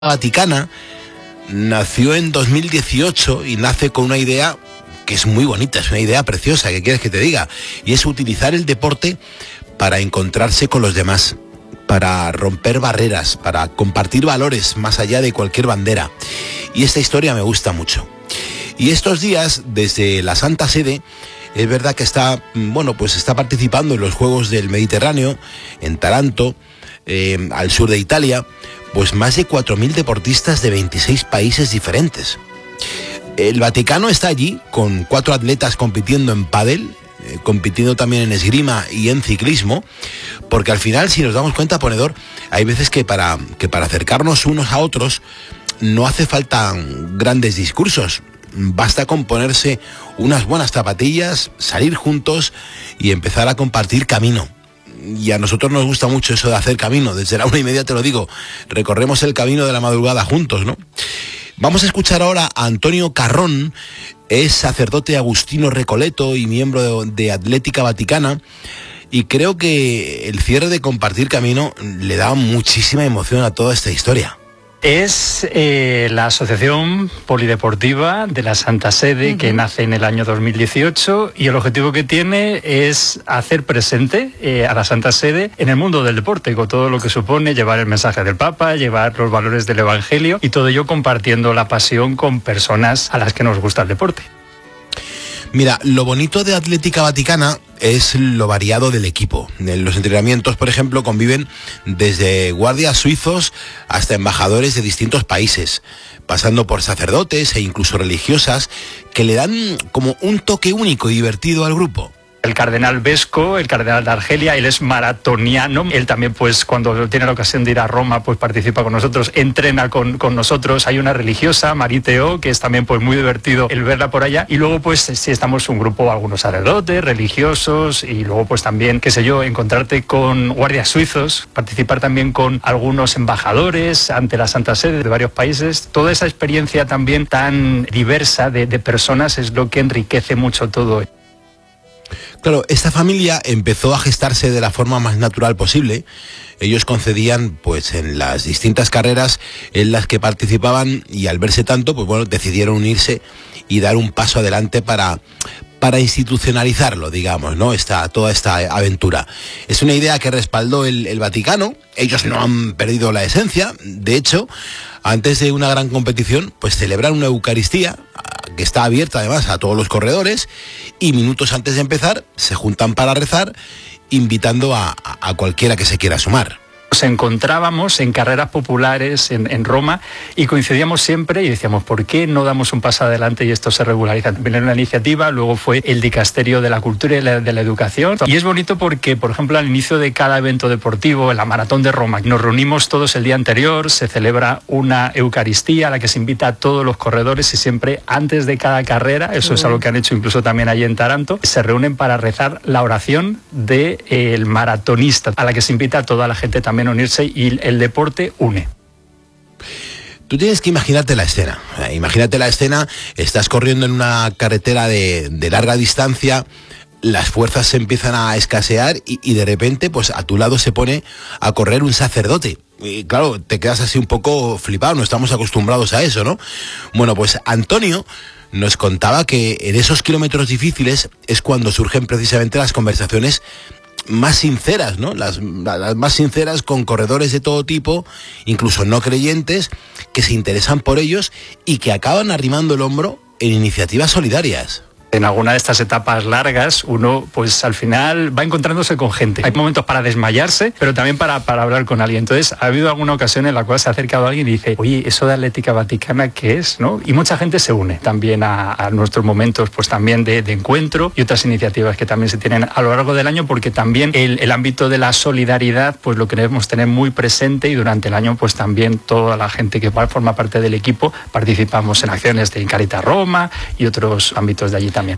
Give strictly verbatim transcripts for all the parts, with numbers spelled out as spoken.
Vaticana nació en dos mil dieciocho y nace con una idea que es muy bonita, es una idea preciosa, ¿qué quieres que te diga? Y es utilizar el deporte para encontrarse con los demás, para romper barreras, para compartir valores más allá de cualquier bandera. Y esta historia me gusta mucho. Y estos días, desde la Santa Sede, es verdad que está, bueno, pues está participando en los Juegos del Mediterráneo, en Taranto, eh, al sur de Italia, pues más de cuatro mil deportistas de veintiséis países diferentes. El Vaticano está allí con cuatro atletas compitiendo en pádel, eh, compitiendo también en esgrima y en ciclismo, porque al final, si nos damos cuenta, Ponedor, hay veces que para, que para acercarnos unos a otros no hace falta grandes discursos. Basta con ponerse unas buenas zapatillas, salir juntos y empezar a compartir camino. Y a nosotros nos gusta mucho eso de hacer camino. Desde la una y media, te lo digo, recorremos el camino de la madrugada juntos, ¿no? Vamos a escuchar ahora a Antonio Carrón. Es sacerdote agustino recoleto y miembro de, de Atlética Vaticana. Y creo que el cierre de Compartir Camino le da muchísima emoción a toda esta historia. Es eh, la Asociación Polideportiva de la Santa Sede, uh-huh. que nace en el año dos mil dieciocho, y el objetivo que tiene es hacer presente eh, a la Santa Sede en el mundo del deporte, con todo lo que supone llevar el mensaje del Papa, llevar los valores del Evangelio, y todo ello compartiendo la pasión con personas a las que nos gusta el deporte. Mira, lo bonito de Atlética Vaticana es lo variado del equipo. En los entrenamientos, por ejemplo, conviven desde guardias suizos hasta embajadores de distintos países, pasando por sacerdotes e incluso religiosas que le dan como un toque único y divertido al grupo. El cardenal Vesco, el cardenal de Argelia, él es maratoniano. Él también, pues, cuando tiene la ocasión de ir a Roma, pues participa con nosotros, entrena con, con nosotros. Hay una religiosa, Mariteo, que es también, pues, muy divertido el verla por allá. Y luego, pues, sí estamos un grupo, algunos sacerdotes, religiosos, y luego, pues, también, qué sé yo, encontrarte con guardias suizos, participar también con algunos embajadores ante la Santa Sede de varios países. Toda esa experiencia también tan diversa de, de personas es lo que enriquece mucho todo. Claro, esta familia empezó a gestarse de la forma más natural posible. Ellos concedían, pues, en las distintas carreras en las que participaban, y al verse tanto, pues bueno, decidieron unirse y dar un paso adelante para, para institucionalizarlo, digamos, ¿no? Esta, toda esta aventura. Es una idea que respaldó el, el Vaticano. Ellos no han perdido la esencia. De hecho, antes de una gran competición, pues celebran una Eucaristía que está abierta además a todos los corredores, y minutos antes de empezar se juntan para rezar, invitando a, a cualquiera que se quiera sumar. Nos encontrábamos en carreras populares en, en Roma y coincidíamos siempre y decíamos, ¿por qué no damos un paso adelante y esto se regulariza? Primero una iniciativa, luego fue el Dicasterio de la Cultura y la, de la Educación. Y es bonito porque, por ejemplo, al inicio de cada evento deportivo, en la Maratón de Roma, nos reunimos todos el día anterior, se celebra una Eucaristía a la que se invita a todos los corredores, y siempre antes de cada carrera, eso es algo que han hecho incluso también allí en Taranto, se reúnen para rezar la oración del maratonista, a la que se invita a toda la gente también a unirse, y el deporte une. Tú tienes que imaginarte la escena. Imagínate la escena, estás corriendo en una carretera de, de larga distancia, las fuerzas se empiezan a escasear y, y de repente, pues a tu lado se pone a correr un sacerdote. Y claro, te quedas así un poco flipado, no estamos acostumbrados a eso, ¿no? Bueno, pues Antonio nos contaba que en esos kilómetros difíciles es cuando surgen precisamente las conversaciones más sinceras, ¿no? Las, las más sinceras con corredores de todo tipo, incluso no creyentes, que se interesan por ellos y que acaban arrimando el hombro en iniciativas solidarias. En alguna de estas etapas largas, uno, pues al final va encontrándose con gente. Hay momentos para desmayarse, pero también para, para hablar con alguien. Entonces, ha habido alguna ocasión en la cual se ha acercado a alguien y dice, oye, eso de Atlética Vaticana, ¿qué es? ¿No? Y mucha gente se une también a, a nuestros momentos, pues también de, de encuentro, y otras iniciativas que también se tienen a lo largo del año, porque también el, el ámbito de la solidaridad, pues lo queremos tener muy presente, y durante el año, pues también toda la gente que forma parte del equipo participamos en acciones de Caritas Roma y otros ámbitos de allí también.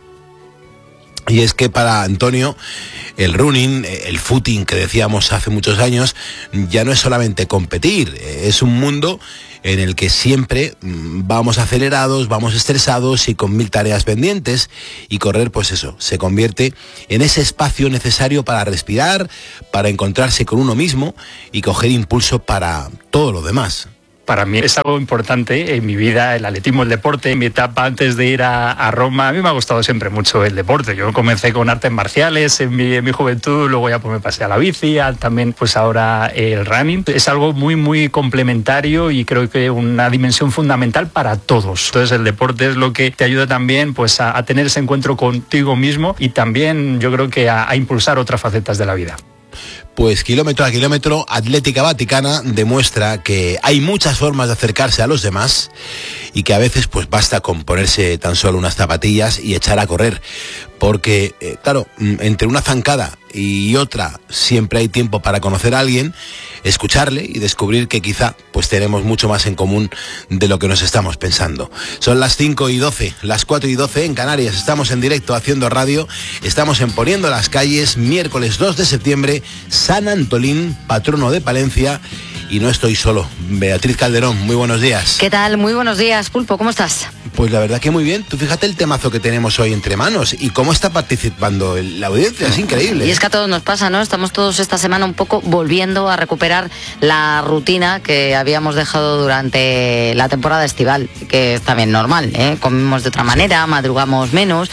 Y es que para Antonio el running, el footing que decíamos hace muchos años, ya no es solamente competir, es un mundo en el que siempre vamos acelerados, vamos estresados y con mil tareas pendientes, y correr, pues eso, se convierte en ese espacio necesario para respirar, para encontrarse con uno mismo y coger impulso para todo lo demás. Para mí es algo importante en mi vida, el atletismo, el deporte. En mi etapa antes de ir a, a Roma, a mí me ha gustado siempre mucho el deporte. Yo comencé con artes marciales en mi, en mi juventud, luego ya pues me pasé a la bici, a, también pues ahora el running. Es algo muy, muy complementario y creo que una dimensión fundamental para todos. Entonces el deporte es lo que te ayuda también pues a, a tener ese encuentro contigo mismo y también yo creo que a, a impulsar otras facetas de la vida. Pues kilómetro a kilómetro, Atlética Vaticana demuestra que hay muchas formas de acercarse a los demás y que a veces pues basta con ponerse tan solo unas zapatillas y echar a correr. Porque, eh, claro, entre una zancada y otra siempre hay tiempo para conocer a alguien, escucharle y descubrir que quizá pues tenemos mucho más en común de lo que nos estamos pensando. Son las cinco y doce, las cuatro y doce en Canarias, estamos en directo haciendo radio, estamos en Poniendo las Calles, miércoles dos de septiembre, San Antolín, patrono de Palencia, y no estoy solo. Beatriz Calderón, muy buenos días. ¿Qué tal? Muy buenos días, Pulpo, ¿cómo estás? Pues la verdad que muy bien. Tú fíjate el temazo que tenemos hoy entre manos y cómo está participando la audiencia, es increíble. Y es que a todos nos pasa, ¿no? Estamos todos esta semana un poco volviendo a recuperar la rutina que habíamos dejado durante la temporada estival, que es también normal, ¿eh? Comemos de otra manera, madrugamos menos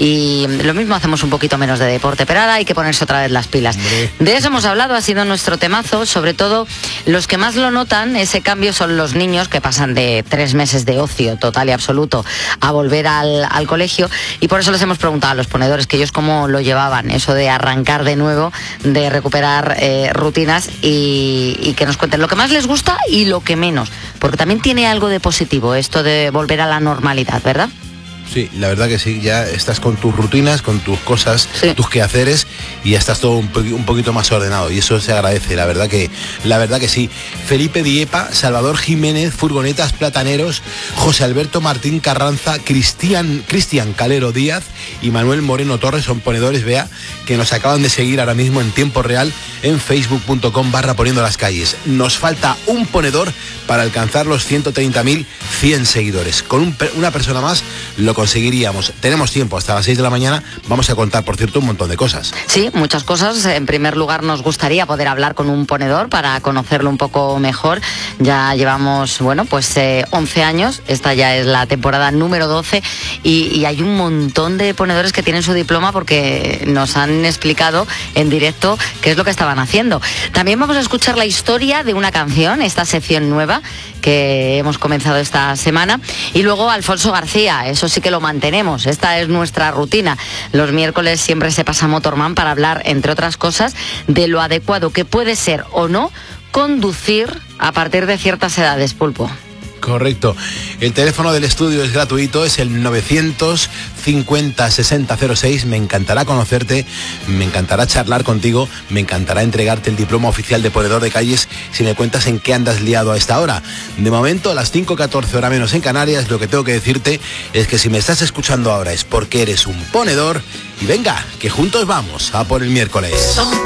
y lo mismo hacemos un poquito menos de deporte, pero ahora hay que ponerse otra vez las pilas. Hombre. De eso hemos hablado, ha sido nuestro temazo, sobre todo los que más lo notan, ese cambio son los niños que pasan de tres meses de ocio total y absoluto a volver al, al colegio, y por eso les hemos preguntado a los ponedores que ellos cómo lo llevaban, eso de arrancar de nuevo, de recuperar eh, rutinas y, y que nos cuenten lo que más les gusta y lo que menos, porque también tiene algo de positivo esto de volver a la normalidad, ¿verdad? Sí, la verdad que sí, ya estás con tus rutinas, con tus cosas, sí. tus quehaceres y ya estás todo un, po un poquito más ordenado y eso se agradece, la verdad que la verdad que sí. Felipe Diepa, Salvador Jiménez, Furgonetas Plataneros, José Alberto Martín Carranza, Cristian, Cristian Calero Díaz y Manuel Moreno Torres son ponedores, vea, que nos acaban de seguir ahora mismo en tiempo real en facebook punto com barra Poniendo las Calles. Nos falta un ponedor para alcanzar los ciento treinta mil cien seguidores. Con un, una persona más lo conseguiríamos. Tenemos tiempo hasta las seis de la mañana. Vamos a contar, por cierto, un montón de cosas. Sí, muchas cosas. En primer lugar, nos gustaría poder hablar con un ponedor para conocerlo un poco mejor. Ya llevamos, bueno, pues eh, once años. Esta ya es la temporada número doce y, y hay un montón de ponedores que tienen su diploma porque nos han explicado en directo qué es lo que estaban haciendo. También vamos a escuchar la historia de una canción, esta sección nueva que hemos comenzado esta semana. Y luego Alfonso García, eso sí que lo mantenemos, esta es nuestra rutina. Los miércoles siempre se pasa Motorman para hablar, entre otras cosas, de lo adecuado que puede ser o no conducir a partir de ciertas edades, Pulpo. Correcto. El teléfono del estudio es gratuito, es el novecientos cincuenta sesenta cero seis. Me encantará conocerte, me encantará charlar contigo, me encantará entregarte el diploma oficial de ponedor de calles si me cuentas en qué andas liado a esta hora. De momento, a las cinco catorce, hora menos en Canarias, lo que tengo que decirte es que si me estás escuchando ahora es porque eres un ponedor y venga, que juntos vamos a por el miércoles.